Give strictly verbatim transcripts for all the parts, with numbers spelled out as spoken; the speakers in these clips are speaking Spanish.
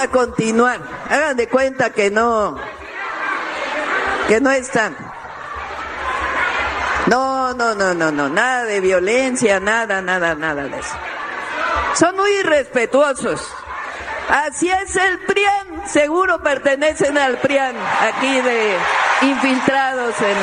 a continuar. Hagan de cuenta que no, que no están. No, no, no, no, no, nada de violencia, nada, nada, nada de eso. Son muy irrespetuosos. Así es el P R I A N, seguro pertenecen al P R I A N, aquí de infiltrados en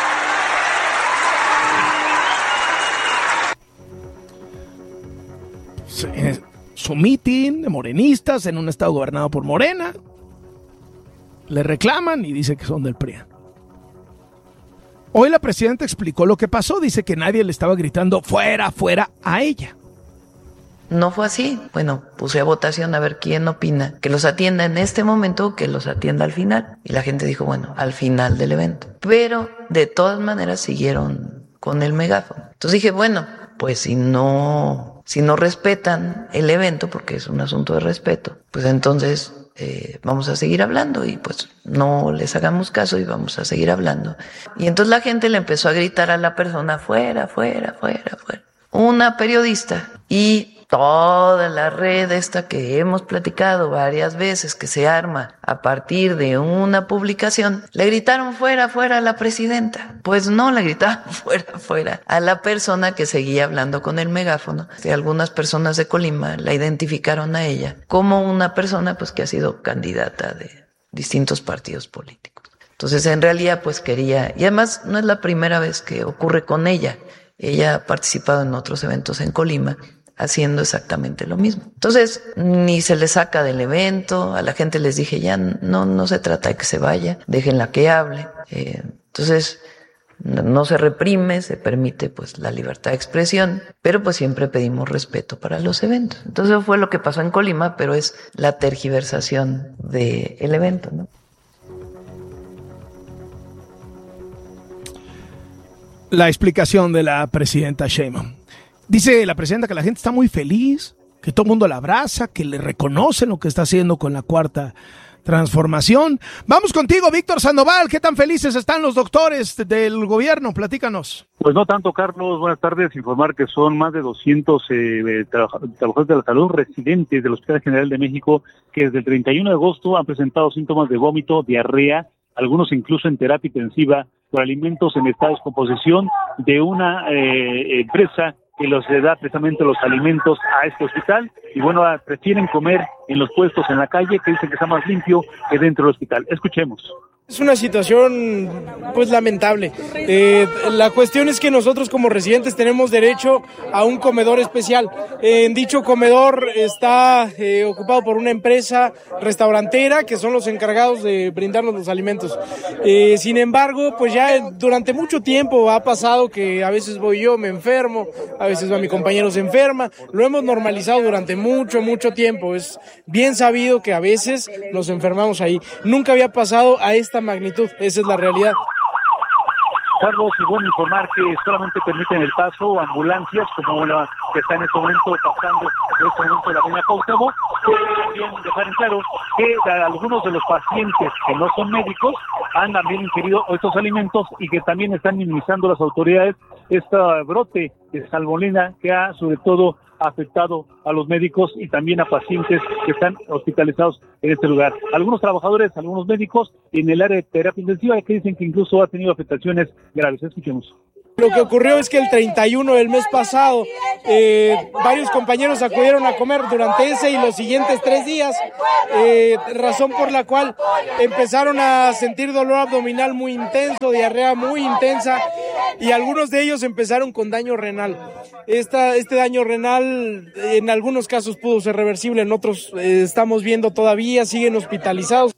la... Su mitin de morenistas en un estado gobernado por Morena. Le reclaman y dice que son del P R I A N. Hoy la presidenta explicó lo que pasó. Dice que nadie le estaba gritando fuera, fuera a ella. No fue así. Bueno, puse a votación a ver quién opina que los atienda en este momento o que los atienda al final. Y la gente dijo, bueno, al final del evento. Pero de todas maneras siguieron con el megáfono. Entonces dije, bueno, pues si no, si no respetan el evento, porque es un asunto de respeto, pues entonces eh, vamos a seguir hablando y pues no les hagamos caso y vamos a seguir hablando. Y entonces la gente le empezó a gritar a la persona, fuera, fuera, fuera, fuera. Una periodista y toda la red esta que hemos platicado varias veces, que se arma a partir de una publicación, le gritaron fuera, fuera a la presidenta. Pues no, le gritaron fuera, fuera a la persona que seguía hablando con el megáfono. Y algunas personas de Colima la identificaron a ella como una persona pues que ha sido candidata de distintos partidos políticos. Entonces en realidad pues quería, y además no es la primera vez que ocurre con ella. Ella ha participado en otros eventos en Colima haciendo exactamente lo mismo. Entonces, ni se le saca del evento, a la gente les dije ya, no, no se trata de que se vaya, déjenla que hable. Eh, entonces, no se reprime, se permite pues la libertad de expresión, pero pues siempre pedimos respeto para los eventos. Entonces, eso fue lo que pasó en Colima, pero es la tergiversación del evento, ¿no? La explicación de la presidenta Sheinbaum. Dice la presidenta que la gente está muy feliz, que todo el mundo la abraza, que le reconocen lo que está haciendo con la cuarta transformación. Vamos contigo, Víctor Sandoval. ¿Qué tan felices están los doctores del gobierno? Platícanos. Pues no tanto, Carlos. Buenas tardes. Informar que son más de doscientos eh, trabajadores de la salud residentes del Hospital General de México que desde el treinta y uno de agosto han presentado síntomas de vómito, diarrea, algunos incluso en terapia intensiva por alimentos en estado de descomposición de una eh, empresa que los da precisamente los alimentos a este hospital, y bueno, prefieren comer en los puestos en la calle, que dicen que está más limpio que dentro del hospital. Escuchemos. Es una situación pues lamentable. Eh, la cuestión es que nosotros como residentes tenemos derecho a un comedor especial. Eh, en dicho comedor está eh, ocupado por una empresa restaurantera que son los encargados de brindarnos los alimentos. Eh, sin embargo, pues ya durante mucho tiempo ha pasado que a veces voy yo, me enfermo, a veces va mi compañero, se enferma. Lo hemos normalizado durante mucho, mucho tiempo. Es bien sabido que a veces nos enfermamos ahí. Nunca había pasado a esta magnitud, esa es la realidad. Carlos, y bueno, informar que solamente permiten el paso ambulancias, como la que está en este momento pasando en este momento de la avenida Cuauhtémoc, que también dejar en claro que algunos de los pacientes que no son médicos han también ingerido estos alimentos y que también están minimizando las autoridades este brote de salmonela que ha sobre todo afectado a los médicos y también a pacientes que están hospitalizados en este lugar. Algunos trabajadores, algunos médicos en el área de terapia intensiva que dicen que incluso ha tenido afectaciones graves. Escuchemos. Lo que ocurrió es que el treinta y uno del mes pasado eh, varios compañeros acudieron a comer durante ese y los siguientes tres días, eh, razón por la cual empezaron a sentir dolor abdominal muy intenso, diarrea muy intensa, y algunos de ellos empezaron con daño renal. Esta, este daño renal en algunos casos pudo ser reversible, en otros eh, estamos viendo todavía, siguen hospitalizados.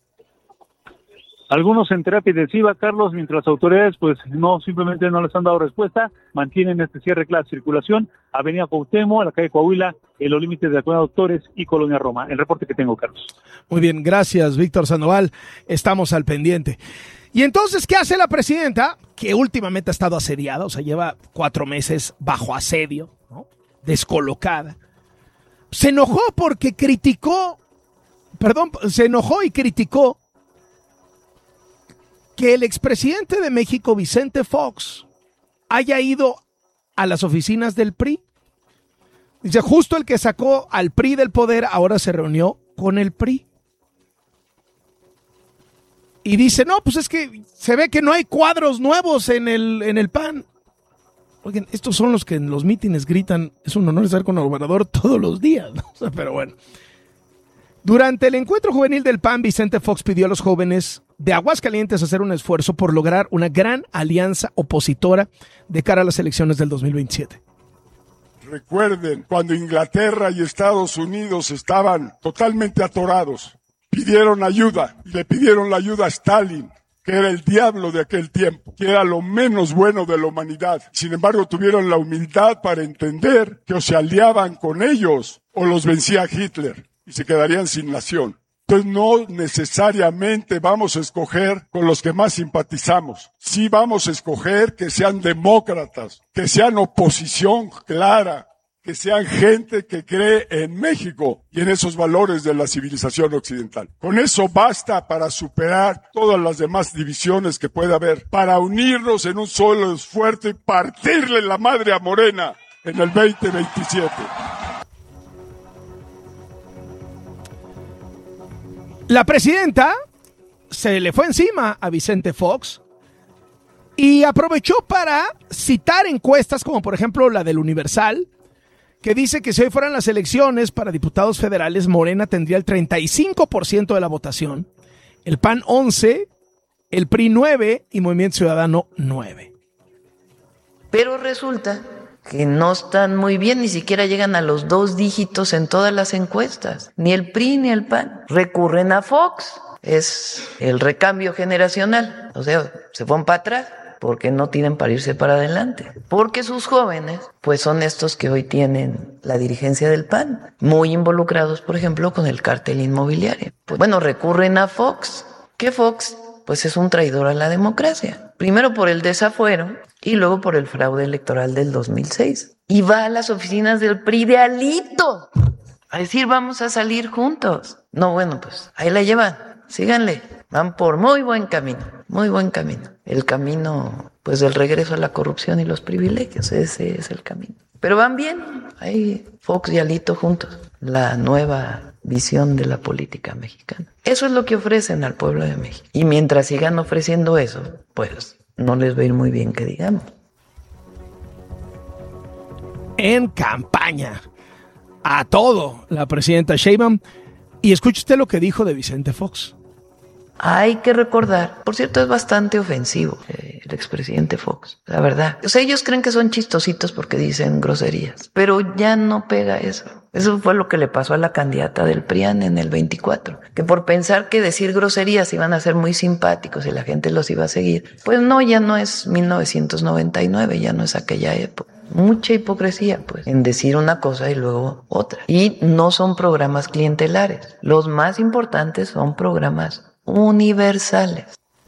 Algunos en terapia intensiva, Carlos, mientras las autoridades pues no, simplemente no les han dado respuesta, mantienen este cierre de la circulación, avenida Cuauhtémoc, a la calle Coahuila, en los límites de la Colonia Doctores y Colonia Roma. El reporte que tengo, Carlos. Muy bien, gracias, Víctor Sandoval. Estamos al pendiente. Y entonces, ¿qué hace la presidenta? Que últimamente ha estado asediada, o sea, lleva cuatro meses bajo asedio, ¿no? Descolocada. Se enojó porque criticó, perdón, se enojó y criticó que el expresidente de México, Vicente Fox, haya ido a las oficinas del P R I. Dice, justo el que sacó al P R I del poder ahora se reunió con el P R I. y dice, no, pues es que se ve que no hay cuadros nuevos en el, en el P A N. Oigan, estos son los que en los mítines gritan, es un honor estar con el gobernador todos los días, ¿no? O sea, pero bueno. Durante el encuentro juvenil del P A N, Vicente Fox pidió a los jóvenes de Aguascalientes hacer un esfuerzo por lograr una gran alianza opositora de cara a las elecciones del dos mil veintisiete. Recuerden, cuando Inglaterra y Estados Unidos estaban totalmente atorados, pidieron ayuda, y le pidieron la ayuda a Stalin, que era el diablo de aquel tiempo, que era lo menos bueno de la humanidad. Sin embargo, tuvieron la humildad para entender que o se aliaban con ellos o los vencía Hitler y se quedarían sin nación. Entonces no necesariamente vamos a escoger con los que más simpatizamos. Sí vamos a escoger que sean demócratas, que sean oposición clara, que sean gente que cree en México y en esos valores de la civilización occidental. Con eso basta para superar todas las demás divisiones que pueda haber, para unirnos en un solo esfuerzo y partirle la madre a Morena en el veinte veintisiete. La presidenta se le fue encima a Vicente Fox y aprovechó para citar encuestas como por ejemplo la del Universal, que dice que si hoy fueran las elecciones para diputados federales, Morena tendría el treinta y cinco por ciento de la votación, el P A N once, el P R I nueve y Movimiento Ciudadano nueve. Pero resulta que no están muy bien, ni siquiera llegan a los dos dígitos en todas las encuestas, ni el P R I ni el P A N. Recurren a Fox, es el recambio generacional, o sea, se fueron para atrás, porque no tienen para irse para adelante, porque sus jóvenes pues son estos que hoy tienen la dirigencia del P A N, muy involucrados por ejemplo con el cártel inmobiliario. Pues, bueno, recurren a Fox, que Fox pues es un traidor a la democracia, primero por el desafuero y luego por el fraude electoral del dos mil seis, y va a las oficinas del P R I de Alito a decir vamos a salir juntos. No, bueno, pues ahí la llevan, síganle, van por muy buen camino, muy buen camino. El camino, pues, del regreso a la corrupción y los privilegios, ese es el camino. Pero van bien, ahí Fox y Alito juntos, la nueva visión de la política mexicana. Eso es lo que ofrecen al pueblo de México. Y mientras sigan ofreciendo eso, pues, no les va a ir muy bien que digamos. En campaña, a todo, la presidenta Sheinbaum. Y escuche usted lo que dijo de Vicente Fox. Hay que recordar, por cierto, es bastante ofensivo eh, el expresidente Fox, la verdad. O sea, ellos creen que son chistositos porque dicen groserías, pero ya no pega eso. Eso fue lo que le pasó a la candidata del P R I A N en el veinticuatro, que por pensar que decir groserías iban a ser muy simpáticos y la gente los iba a seguir, pues no, ya no es mil novecientos noventa y nueve, ya no es aquella época. Mucha hipocresía, pues, en decir una cosa y luego otra. Y no son programas clientelares. Los más importantes son programas universales.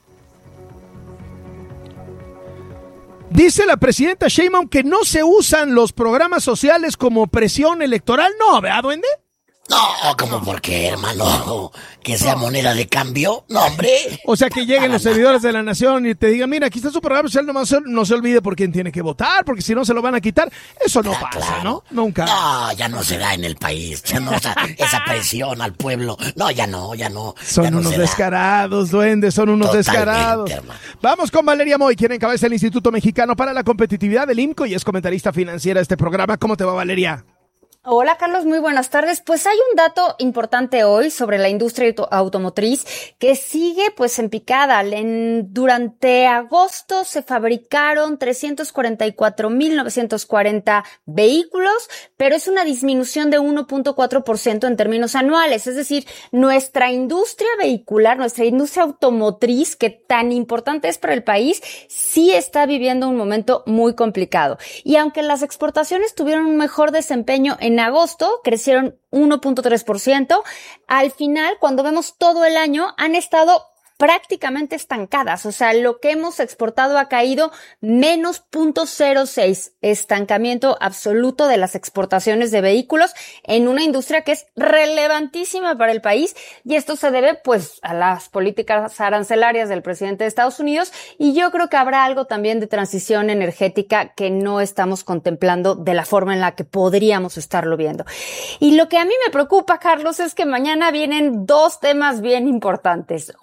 Dice la presidenta Sheinbaum que no se usan los programas sociales como presión electoral. No, ¿verdad, duende? No, ¿cómo por qué, hermano? ¿Que sea moneda de cambio? No, hombre. O sea, que lleguen los servidores de la nación y te digan, mira, aquí está su programa social, nomás no se olvide por quién tiene que votar, porque si no se lo van a quitar. Eso no ah, pasa, claro. ¿No? Nunca. No, ya no se da en el país. Ya no, esa, esa presión al pueblo. No, ya no, ya no. Son ya no unos descarados, duendes, son unos Totalmente, descarados. Hermano. Vamos con Valeria Moy, quien encabeza el Instituto Mexicano para la Competitividad del I M C O y es comentarista financiera de este programa. ¿Cómo te va, Valeria? Hola Carlos, muy buenas tardes. Pues hay un dato importante hoy sobre la industria automotriz que sigue pues en picada. En, durante agosto se fabricaron trescientos cuarenta y cuatro mil novecientos cuarenta vehículos, pero es una disminución de uno punto cuatro por ciento en términos anuales. Es decir, nuestra industria vehicular, nuestra industria automotriz, que tan importante es para el país, sí está viviendo un momento muy complicado. Y aunque las exportaciones tuvieron un mejor desempeño en En agosto crecieron uno punto tres por ciento. Al final, cuando vemos todo el año, han estado prácticamente estancadas. O sea, lo que hemos exportado ha caído menos punto cero seis. Estancamiento absoluto de las exportaciones de vehículos en una industria que es relevantísima para el país. Y esto se debe, pues, a las políticas arancelarias del presidente de Estados Unidos. Y yo creo que habrá algo también de transición energética que no estamos contemplando de la forma en la que podríamos estarlo viendo. Y lo que a mí me preocupa, Carlos, es que mañana vienen dos temas bien importantes. Justo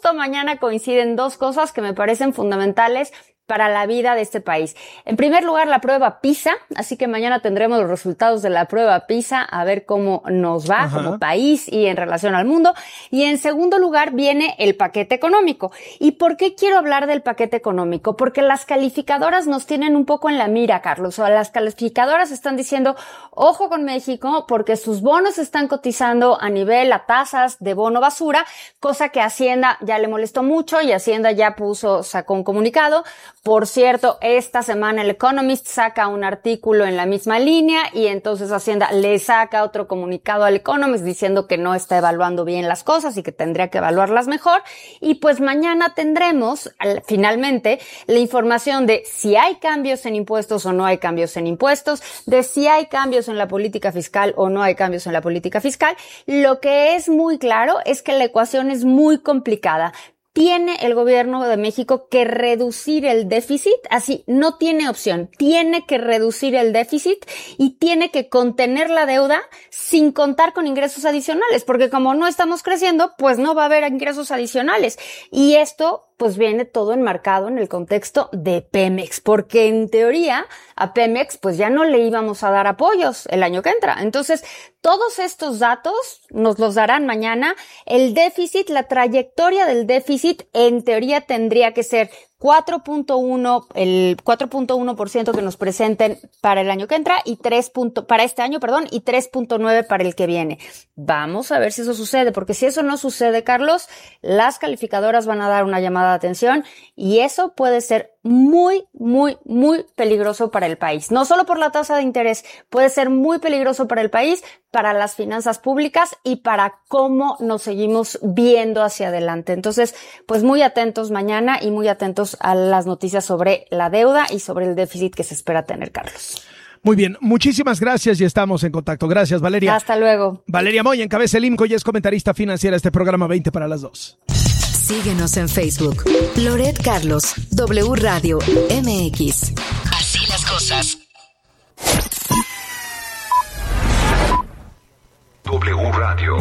justo mañana coinciden dos cosas que me parecen fundamentales para la vida de este país. En primer lugar, la prueba PISA, así que mañana tendremos los resultados de la prueba PISA, a ver cómo nos va Ajá. como país y en relación al mundo. Y en segundo lugar, viene el paquete económico. ¿Y por qué quiero hablar del paquete económico? Porque las calificadoras nos tienen un poco en la mira, Carlos. O las calificadoras están diciendo, ojo con México, porque sus bonos están cotizando a nivel a tasas de bono basura, cosa que Hacienda ya le molestó mucho y Hacienda ya puso, sacó un comunicado. Por cierto, esta semana el Economist saca un artículo en la misma línea y entonces Hacienda le saca otro comunicado al Economist diciendo que no está evaluando bien las cosas y que tendría que evaluarlas mejor. Y pues mañana tendremos finalmente la información de si hay cambios en impuestos o no hay cambios en impuestos, de si hay cambios en la política fiscal o no hay cambios en la política fiscal. Lo que es muy claro es que la ecuación es muy complicada. Tiene el gobierno de México que reducir el déficit, así no tiene opción, tiene que reducir el déficit y tiene que contener la deuda sin contar con ingresos adicionales, porque como no estamos creciendo, pues no va a haber ingresos adicionales. Y esto pues viene todo enmarcado en el contexto de Pemex, porque en teoría a Pemex pues ya no le íbamos a dar apoyos el año que entra. Entonces, todos estos datos nos los darán mañana. El déficit, la trayectoria del déficit en teoría tendría que ser cuatro punto uno, el cuatro punto uno por ciento que nos presenten para el año que entra y tres para este año, perdón, y tres punto nueve para el que viene. Vamos a ver si eso sucede, porque si eso no sucede, Carlos, las calificadoras van a dar una llamada de atención y eso puede ser muy, muy, muy peligroso para el país. No solo por la tasa de interés, puede ser muy peligroso para el país, para las finanzas públicas y para cómo nos seguimos viendo hacia adelante. Entonces, pues muy atentos mañana y muy atentos a las noticias sobre la deuda y sobre el déficit que se espera tener, Carlos. Muy bien, muchísimas gracias y estamos en contacto. Gracias, Valeria. Hasta luego. Valeria Moy encabeza el I M C O y es comentarista financiera de este programa veinte para las dos. Síguenos en Facebook. Loret Carlos, W Radio M X. Así las cosas. W Radio.